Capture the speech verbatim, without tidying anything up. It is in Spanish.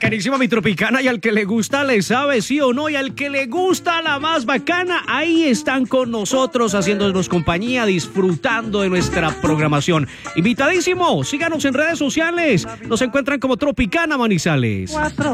Bacanísima mi tropicana, y al que le gusta le sabe sí o no, y al que le gusta la más bacana, ahí están con nosotros haciéndonos compañía, disfrutando de nuestra programación. Invitadísimo, síganos en redes sociales, nos encuentran como Tropicana Manizales.